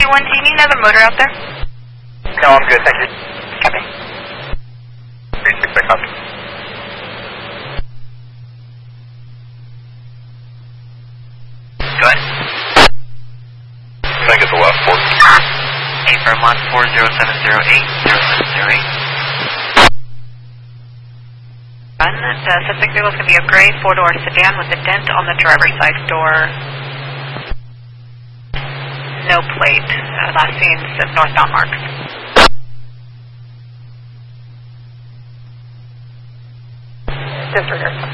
do you need another motor out there? No, I'm good, thank you. Copy. 36, I copy. Go ahead. Can I get the last four? Affirm 140708008. The suspect vehicle is going to be a gray four-door sedan with a dent on the driver's side door. No plate. Last seen northbound marks. Disregard.